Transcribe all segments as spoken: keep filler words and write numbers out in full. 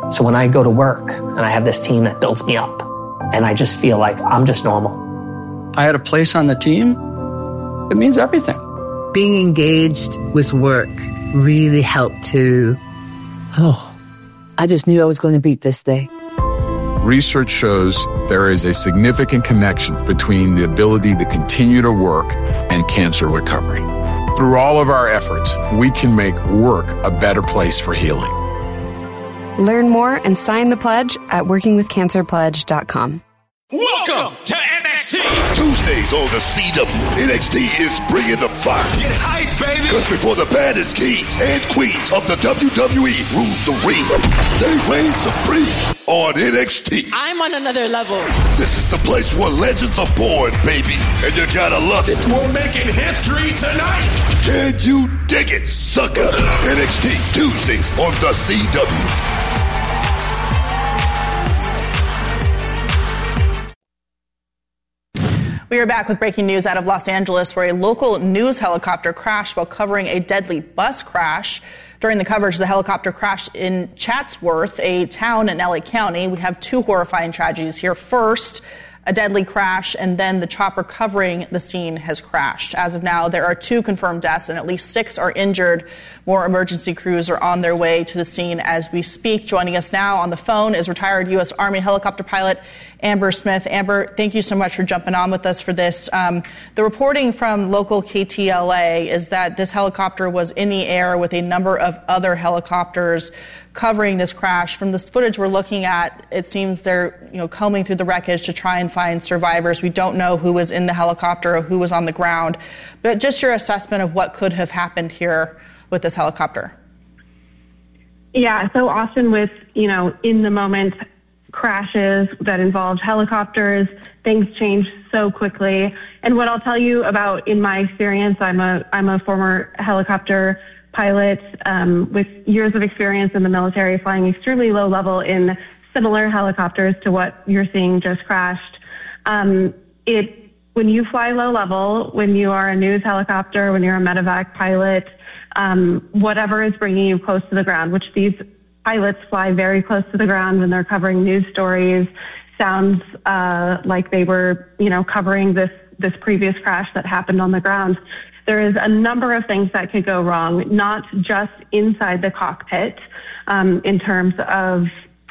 So when I go to work and I have this team that builds me up, and I just feel like I'm just normal. I had a place on the team. It means everything. Being engaged with work really helped to, oh, I just knew I was going to beat this day. Research shows there is a significant connection between the ability to continue to work and cancer recovery. Through all of our efforts, we can make work a better place for healing. Learn more and sign the pledge at working with cancer pledge dot com. Welcome to N X T. Tuesdays on the C W. N X T is bringing the fire. Get hype, baby. Because before the baddest kings and queens of the W W E rule the ring, they reign supreme on N X T. I'm on another level. This is the place where legends are born, baby. And you gotta love it. We're making history tonight. Can you dig it, sucker? N X T Tuesdays on the C W. We are back with breaking news out of Los Angeles, where a local news helicopter crashed while covering a deadly bus crash. During the coverage, the helicopter crashed in Chatsworth, a town in L A County. We have two horrifying tragedies here. First, a deadly crash, and then the chopper covering the scene has crashed. As of now, there are two confirmed deaths and at least six are injured. More emergency crews are on their way to the scene as we speak. Joining us now on the phone is retired U S Army helicopter pilot Amber Smith. Amber, thank you so much for jumping on with us for this. Um, the reporting from local K T L A is that this helicopter was in the air with a number of other helicopters covering this crash. From this footage we're looking at, it seems they're, you know, combing through the wreckage to try and find survivors. We don't know who was in the helicopter or who was on the ground, but just your assessment of what could have happened here with this helicopter. Yeah, so often with, you know, in the moment crashes that involved helicopters, things change so quickly. And what I'll tell you about in my experience, I'm a I'm a former helicopter pilot um, with years of experience in the military, flying extremely low level in similar helicopters to what you're seeing just crashed. Um, it when you fly low level, when you are a news helicopter, when you're a medevac pilot, um, whatever is bringing you close to the ground, which these pilots fly very close to the ground when they're covering news stories, sounds uh, like they were, you know, covering this this previous crash that happened on the ground. There is a number of things that could go wrong, not just inside the cockpit, um, in terms of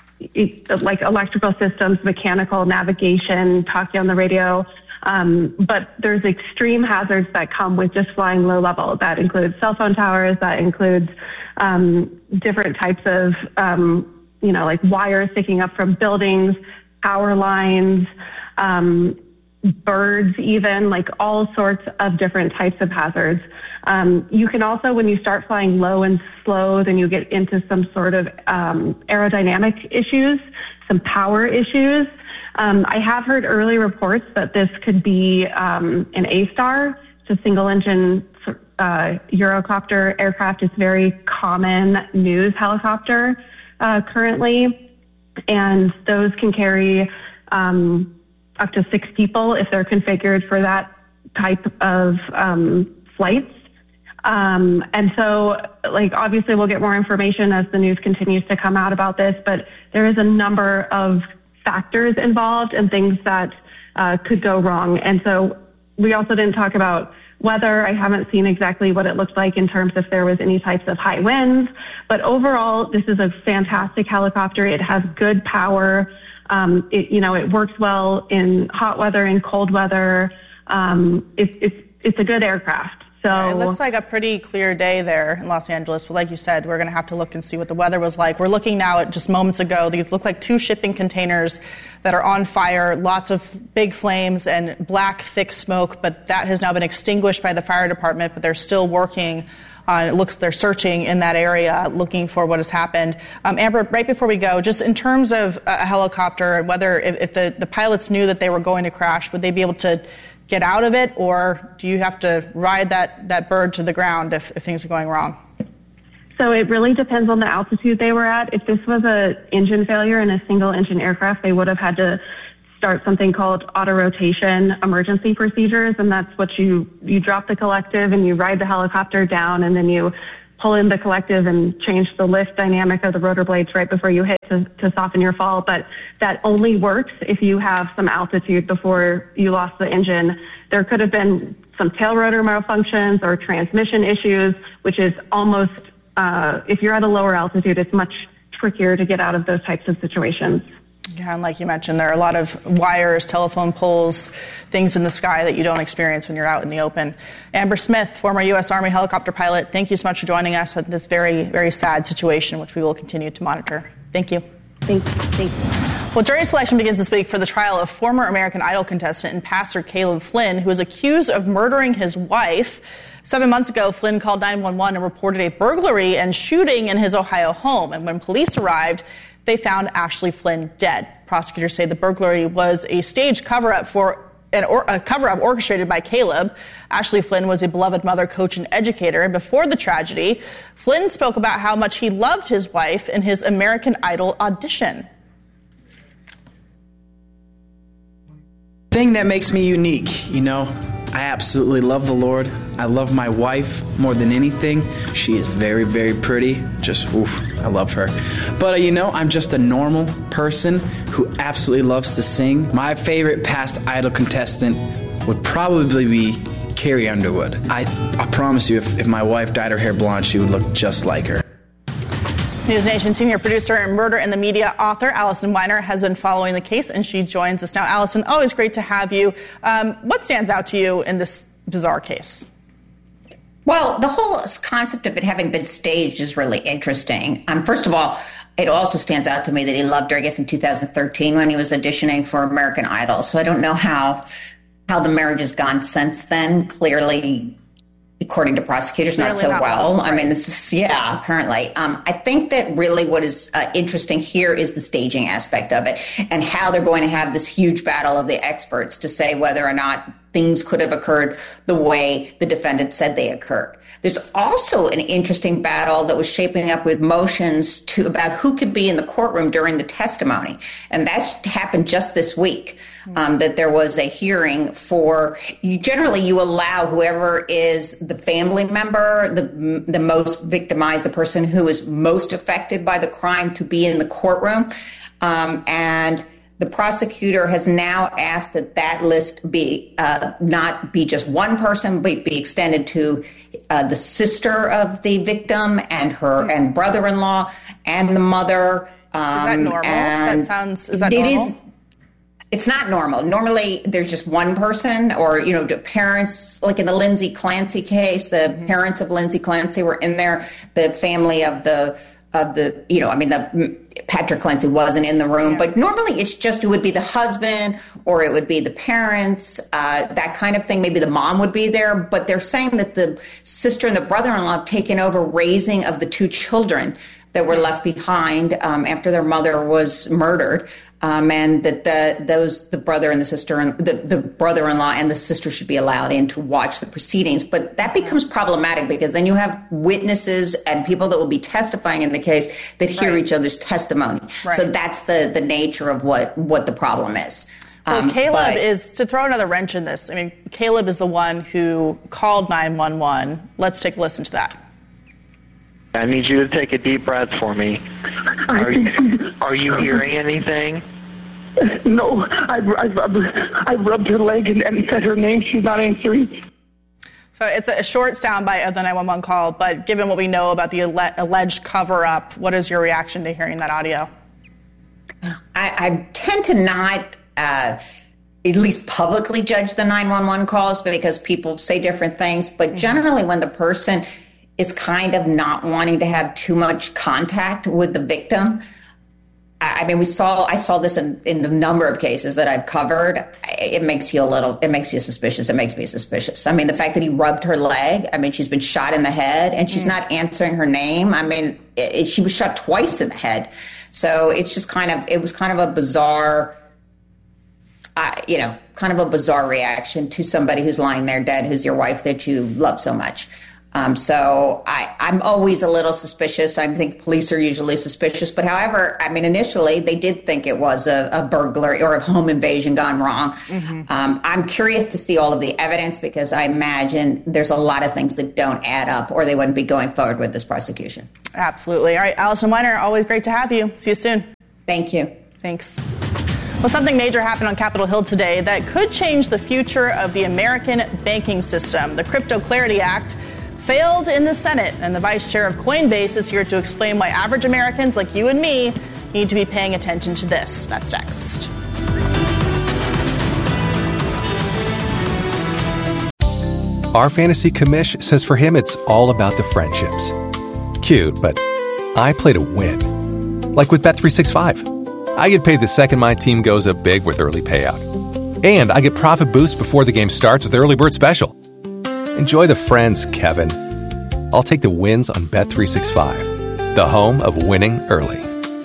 like electrical systems, mechanical navigation, talking on the radio. Um, but there's extreme hazards that come with just flying low level. That includes cell phone towers. That includes um, different types of, um, you know, like wires sticking up from buildings, power lines, um, birds, even like all sorts of different types of hazards. Um, you can also, when you start flying low and slow, then you get into some sort of um, aerodynamic issues, some power issues. Um, I have heard early reports that this could be um, an A-STAR, it's a single-engine uh, Eurocopter aircraft. It's very common news helicopter uh, currently, and those can carry um, up to six people if they're configured for that type of um, flights. Um, and so, like, obviously we'll get more information as the news continues to come out about this, but there is a number of factors involved and things that uh, could go wrong. And so we also didn't talk about weather. I haven't seen exactly what it looked like in terms of if there was any types of high winds, but overall, this is a fantastic helicopter. It has good power. Um, it, you know, it works well in hot weather and cold weather. Um, it, it's, it's a good aircraft. So yeah, it looks like a pretty clear day there in Los Angeles. But like you said, we're going to have to look and see what the weather was like. We're looking now at just moments ago. These look like two shipping containers that are on fire, lots of big flames and black, thick smoke. But that has now been extinguished by the fire department, but they're still working on, it looks they're searching in that area, looking for what has happened. Um, Amber, right before we go, just in terms of a helicopter, whether if, if the, the pilots knew that they were going to crash, would they be able to get out of it, or do you have to ride that, that bird to the ground if, if things are going wrong? So it really depends on the altitude they were at. If this was a engine failure in a single engine aircraft, they would have had to start something called auto rotation emergency procedures. And that's what you, you drop the collective and you ride the helicopter down, and then you pull in the collective and change the lift dynamic of the rotor blades right before you hit to, to soften your fall. But that only works if you have some altitude before you lost the engine. There could have been some tail rotor malfunctions or transmission issues, which is almost, uh, if you're at a lower altitude, it's much trickier to get out of those types of situations. Yeah, and like you mentioned, there are a lot of wires, telephone poles, things in the sky that you don't experience when you're out in the open. Amber Smith, former U S Army helicopter pilot, thank you so much for joining us at this very, very sad situation, which we will continue to monitor. Thank you. Thank you. Thank you. Well, jury selection begins this week for the trial of former American Idol contestant and pastor Caleb Flynn, who is accused of murdering his wife. Seven months ago, Flynn called nine one one and reported a burglary and shooting in his Ohio home. And when police arrived, they found Ashley Flynn dead. Prosecutors say the burglary was a staged cover-up for an or, a cover-up orchestrated by Caleb. Ashley Flynn was a beloved mother, coach, and educator. And before the tragedy, Flynn spoke about how much he loved his wife in his American Idol audition. Thing that makes me unique, you know, I absolutely love the Lord. I love my wife more than anything. She is very, very pretty. Just, oof, I love her. But, uh, you know, I'm just a normal person who absolutely loves to sing. My favorite past Idol contestant would probably be Carrie Underwood. I, I promise you, if, if my wife dyed her hair blonde, she would look just like her. News Nation senior producer and Murder in the Media author Allison Weiner has been following the case, and she joins us now. Allison, always great to have you. Um, what stands out to you in this bizarre case? Well, the whole concept of it having been staged is really interesting. Um, first of all, it also stands out to me that he loved her, I guess, in two thousand thirteen when he was auditioning for American Idol. So I don't know how how the marriage has gone since then. Clearly, according to prosecutors, not Clearly so not well. well I mean, this is, yeah, apparently. Um, I think that really what is uh, interesting here is the staging aspect of it and how they're going to have this huge battle of the experts to say whether or not things could have occurred the way the defendant said they occurred. There's also an interesting battle that was shaping up with motions to about who could be in the courtroom during the testimony. And that happened just this week, um, that there was a hearing for, you, generally you allow whoever is the family member, the, the most victimized, the person who is most affected by the crime to be in the courtroom. Um, and the prosecutor has now asked that that list be uh, not be just one person, but be extended to uh, the sister of the victim and her and brother-in-law and the mother. Um, is that normal? That sounds. Is that it normal? Is, it's not normal. Normally, there's just one person, or you know, the parents. Like in the Lindsay Clancy case, the mm-hmm. parents of Lindsay Clancy were in there. The family of the. Of the, you know, I mean, the Patrick Clancy wasn't in the room, yeah. but normally it's just, it would be the husband or it would be the parents, uh, that kind of thing. Maybe the mom would be there, but they're saying that the sister and the brother-in-law have taken over raising of the two children that were left behind um, after their mother was murdered, um, and that the, those the brother and the sister and the, the brother-in-law and the sister should be allowed in to watch the proceedings. But that becomes problematic because then you have witnesses and people that will be testifying in the case that hear right. each other's testimony. Right. So that's the the nature of what what the problem is. Well, um, Caleb but, is, to throw another wrench in this, I mean, Caleb is the one who called nine one one. Let's take a listen to that. I need you to take a deep breath for me. Are you, are you hearing anything? No, I, I, I rubbed her leg and, and said her name. She's not answering. So it's a short soundbite of the nine one one call, but given what we know about the alle- alleged cover-up, what is your reaction to hearing that audio? I, I tend to not uh, at least publicly judge the nine one one calls because people say different things, but generally when the person is kind of not wanting to have too much contact with the victim. I mean, we saw, I saw this in, in a number of cases that I've covered. It makes you a little, it makes you suspicious. It makes me suspicious. I mean, the fact that he rubbed her leg, I mean, she's been shot in the head and she's mm. not answering her name. I mean, it, it, she was shot twice in the head. So it's just kind of, it was kind of a bizarre, uh, you know, kind of a bizarre reaction to somebody who's lying there dead, who's your wife that you love so much. Um, so I, I'm always a little suspicious. I think police are usually suspicious. But however, I mean, initially they did think it was a, a burglary or a home invasion gone wrong. Mm-hmm. Um, I'm curious to see all of the evidence because I imagine there's a lot of things that don't add up or they wouldn't be going forward with this prosecution. Absolutely. All right, Allison Weiner, always great to have you. See you soon. Thank you. Thanks. Well, something major happened on Capitol Hill today that could change the future of the American banking system. The Crypto Clarity Act failed in the Senate, and the vice chair of Coinbase is here to explain why average Americans like you and me need to be paying attention to this. That's next. Our fantasy commish says for him it's all about the friendships. Cute, but I play to win. Like with Bet three sixty-five. I get paid the second my team goes up big with early payout. And I get profit boost before the game starts with Early Bird Special. Enjoy the friends, Kevin. I'll take the wins on Bet three sixty-five, the home of winning early.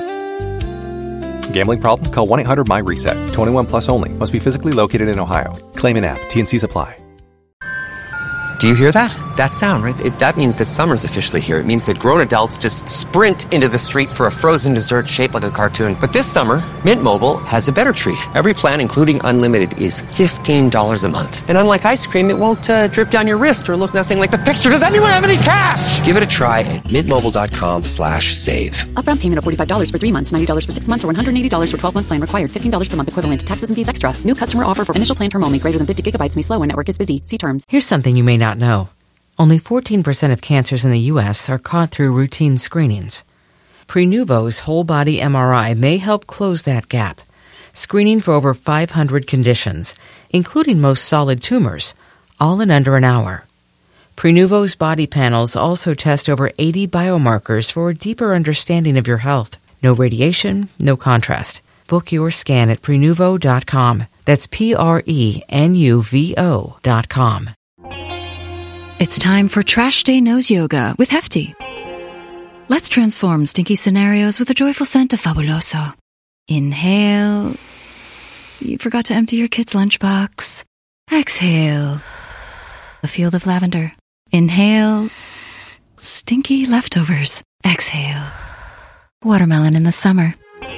Gambling problem? Call one eight hundred M Y reset. twenty-one plus only. Must be physically located in Ohio. Claim an app. T N Cs apply. Do you hear that? That sound, right? It, that means that summer's officially here. It means that grown adults just sprint into the street for a frozen dessert shaped like a cartoon. But this summer, Mint Mobile has a better treat. Every plan, including unlimited, is fifteen dollars a month. And unlike ice cream, it won't uh, drip down your wrist or look nothing like the picture. Does anyone have any cash? Give it a try at mintmobile.com slash save. Upfront payment of forty-five dollars for three months, ninety dollars for six months, or one hundred eighty dollars for twelve-month plan required. fifteen dollars per month equivalent to taxes and fees extra. New customer offer for initial plan term only. Greater than fifty gigabytes may slow when network is busy. See terms. Here's something you may not know. Only fourteen percent of cancers in the U S are caught through routine screenings. Prenuvo's whole-body M R I may help close that gap, screening for over five hundred conditions, including most solid tumors, all in under an hour. Prenuvo's body panels also test over eighty biomarkers for a deeper understanding of your health. No radiation, no contrast. Book your scan at Prenuvo dot com. That's P R E N U V O dot com. It's time for Trash Day Nose Yoga with Hefty. Let's transform stinky scenarios with a joyful scent of Fabuloso. Inhale. You forgot to empty your kid's lunchbox. Exhale. A field of lavender. Inhale. Stinky leftovers. Exhale. Watermelon in the summer.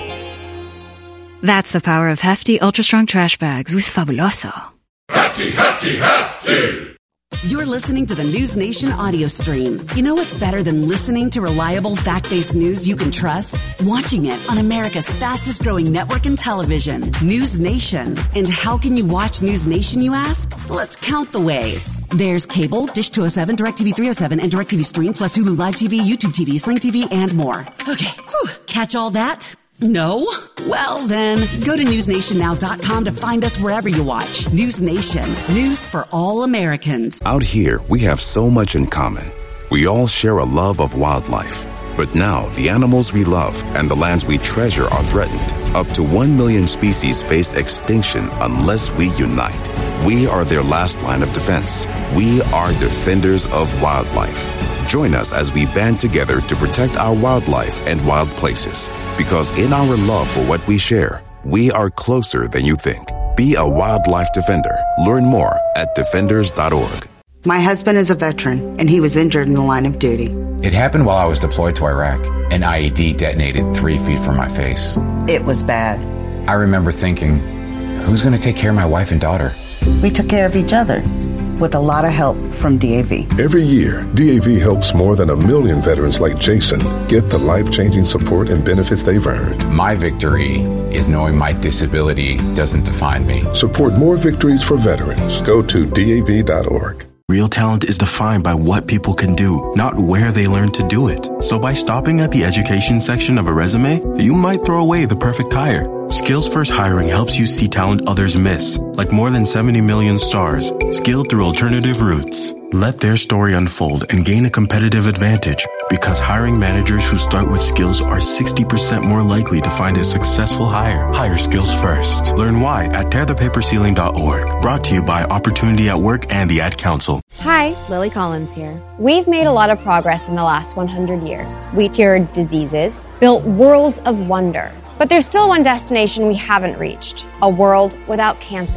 That's the power of Hefty Ultra Strong Trash Bags with Fabuloso. Hefty, hefty, hefty! You're listening to the News Nation audio stream. You know what's better than listening to reliable, fact-based news you can trust? Watching it on America's fastest-growing network in television, News Nation. And how can you watch News Nation, you ask? Let's count the ways. There's cable, Dish two oh seven, DirecTV three oh seven, and DirecTV Stream, plus Hulu Live T V, YouTube T V, Sling T V, and more. Okay, whew. Catch all that? No? Well, then, go to news nation now dot com to find us wherever you watch. News Nation. News for all Americans. Out here, we have so much in common. We all share a love of wildlife. But now, the animals we love and the lands we treasure are threatened. Up to one million species face extinction unless we unite. We are their last line of defense. We are defenders of wildlife. Join us as we band together to protect our wildlife and wild places. Because in our love for what we share, we are closer than you think. Be a wildlife defender. Learn more at defenders dot org. My husband is a veteran, and he was injured in the line of duty. It happened while I was deployed to Iraq. An I E D detonated three feet from my face. It was bad. I remember thinking, who's going to take care of my wife and daughter? We took care of each other, with a lot of help from D A V. Every year, D A V helps more than a million veterans like Jason get the life-changing support and benefits they've earned. My victory is knowing my disability doesn't define me. Support more victories for veterans. Go to D A V dot org. Real talent is defined by what people can do, not where they learn to do it. So by stopping at the education section of a resume, you might throw away the perfect hire. Skills First Hiring helps you see talent others miss, like more than seventy million stars, skilled through alternative routes. Let their story unfold and gain a competitive advantage, because hiring managers who start with skills are sixty percent more likely to find a successful hire. Hire skills first. Learn why at tear the paper ceiling dot org. Brought to you by Opportunity at Work and the Ad Council. Hi, Lily Collins here. We've made a lot of progress in the last one hundred years. We cured diseases, built worlds of wonder. But there's still one destination we haven't reached, a world without cancer.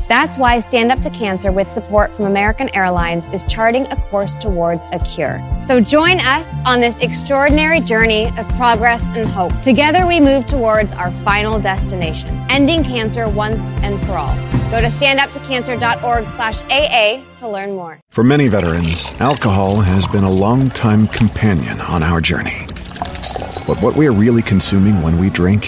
That's why Stand Up to Cancer, with support from American Airlines, is charting a course towards a cure. So join us on this extraordinary journey of progress and hope. Together we move towards our final destination, ending cancer once and for all. Go to standuptocancer.org slash AA to learn more. For many veterans, alcohol has been a long-time companion on our journey. But what we are really consuming when we drink